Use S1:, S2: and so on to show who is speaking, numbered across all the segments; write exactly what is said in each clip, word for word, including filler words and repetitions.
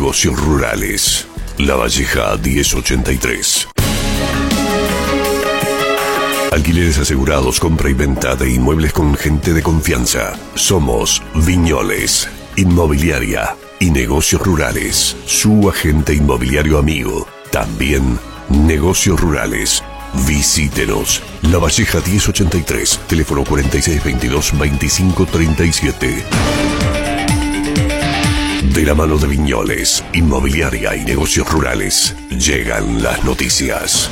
S1: Negocios Rurales. La Valleja diez ochenta y tres. Alquileres asegurados, compra y venta de inmuebles con gente de confianza. Somos Viñoles, Inmobiliaria y Negocios Rurales. Su agente inmobiliario amigo. También Negocios Rurales. Visítenos. La Valleja diez ochenta y tres. Teléfono cuarenta y seis veintidós veinticinco treinta y siete. De la mano de Viñoles, Inmobiliaria y Negocios Rurales, llegan las noticias.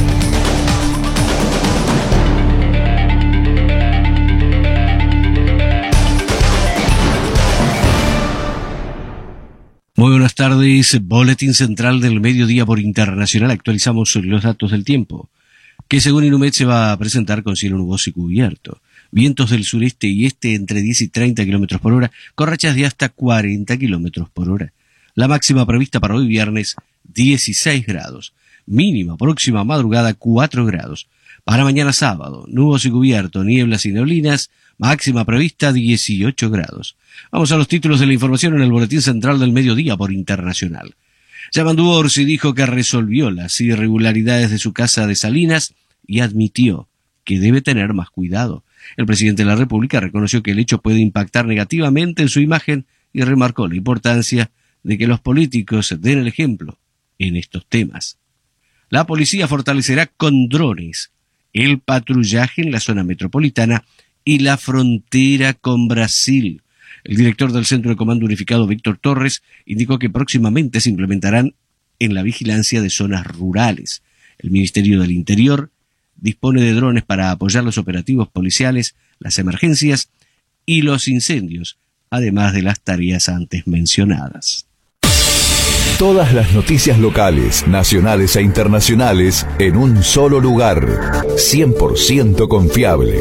S2: Muy buenas tardes, Boletín Central del Mediodía por Internacional. Actualizamos los datos del tiempo, que según Inumet se va a presentar con cielo nuboso y cubierto. Vientos del sureste y este entre diez y treinta kilómetros por hora, con rachas de hasta cuarenta kilómetros por hora. La máxima prevista para hoy viernes, dieciséis grados. Mínima próxima madrugada, cuatro grados. Para mañana sábado, nuboso y cubierto, nieblas y neblinas, máxima prevista dieciocho grados. Vamos a los títulos de la información en el Boletín Central del Mediodía por Internacional. Yamandu Orsi dijo que resolvió las irregularidades de su casa de Salinas y admitió que debe tener más cuidado. El presidente de la República reconoció que el hecho puede impactar negativamente en su imagen y remarcó la importancia de que los políticos den el ejemplo en estos temas. La policía fortalecerá con drones el patrullaje en la zona metropolitana y la frontera con Brasil. El director del Centro de Comando Unificado, Víctor Torres, indicó que próximamente se implementarán en la vigilancia de zonas rurales. El Ministerio del Interior dispone de drones para apoyar los operativos policiales, las emergencias y los incendios, además de las tareas antes mencionadas.
S3: Todas las noticias locales, nacionales e internacionales en un solo lugar. cien por ciento confiable.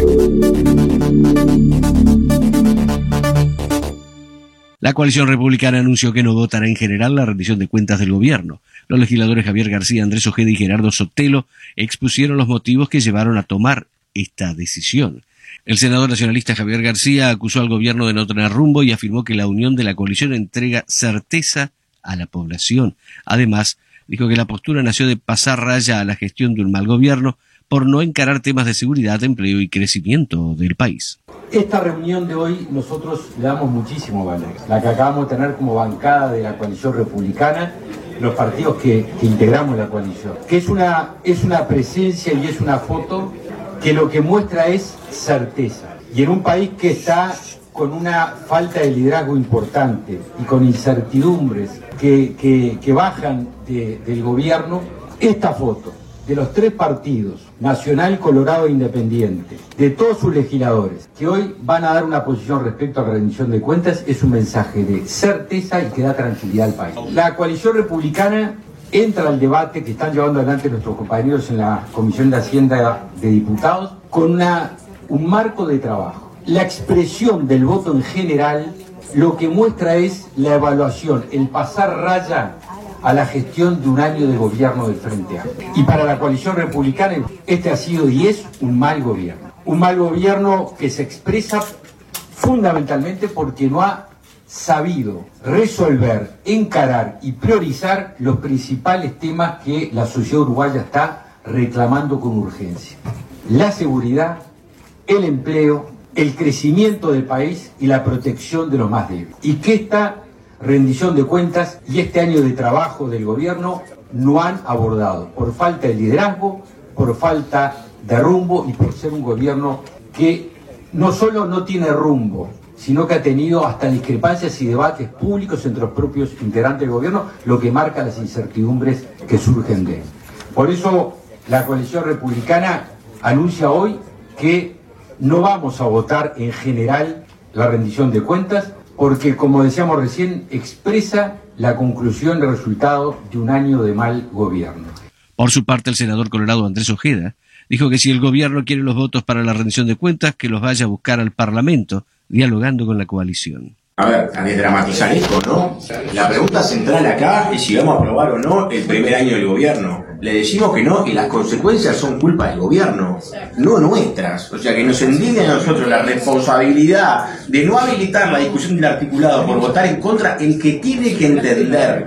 S2: La coalición republicana anunció que no votará en general la rendición de cuentas del gobierno. Los legisladores Javier García, Andrés Ojeda y Gerardo Sotelo expusieron los motivos que llevaron a tomar esta decisión. El senador nacionalista Javier García acusó al gobierno de no tener rumbo y afirmó que la unión de la coalición entrega certeza a la población. Además, dijo que la postura nació de pasar raya a la gestión de un mal gobierno por no encarar temas de seguridad, empleo y crecimiento del país.
S4: Esta reunión de hoy nosotros le damos muchísimo valor, la que acabamos de tener como bancada de la coalición republicana, los partidos que, que integramos la coalición, que es una, es una presencia y es una foto que lo que muestra es certeza. Y en un país que está con una falta de liderazgo importante y con incertidumbres que, que, que bajan de, del gobierno, esta foto de los tres partidos, Nacional, Colorado e Independiente, de todos sus legisladores, que hoy van a dar una posición respecto a la rendición de cuentas, es un mensaje de certeza y que da tranquilidad al país. La coalición republicana entra al debate que están llevando adelante nuestros compañeros en la Comisión de Hacienda de Diputados con una, un marco de trabajo. La expresión del voto en general lo que muestra es la evaluación, el pasar raya a la gestión de un año de gobierno del Frente Amplio. Y para la coalición republicana, este ha sido y es un mal gobierno. Un mal gobierno que se expresa fundamentalmente porque no ha sabido resolver, encarar y priorizar los principales temas que la sociedad uruguaya está reclamando con urgencia. La seguridad, el empleo, el crecimiento del país y la protección de los más débiles. Y que esta rendición de cuentas y este año de trabajo del gobierno no han abordado por falta de liderazgo, por falta de rumbo y por ser un gobierno que no solo no tiene rumbo, sino que ha tenido hasta discrepancias y debates públicos entre los propios integrantes del gobierno, lo que marca las incertidumbres que surgen de él. Por eso la coalición republicana anuncia hoy que no vamos a votar en general la rendición de cuentas, porque, como decíamos recién, expresa la conclusión del resultado de un año de mal gobierno.
S2: Por su parte, el senador colorado Andrés Ojeda dijo que si el gobierno quiere los votos para la rendición de cuentas, que los vaya a buscar al Parlamento, dialogando con la coalición.
S5: A ver, a desdramatizar esto, ¿no? La pregunta central acá es si vamos a aprobar o no el primer año del gobierno. Le decimos que no y las consecuencias son culpa del gobierno, no nuestras. O sea, que nos endigne a nosotros la responsabilidad de no habilitar la discusión del articulado por votar en contra el que tiene que entender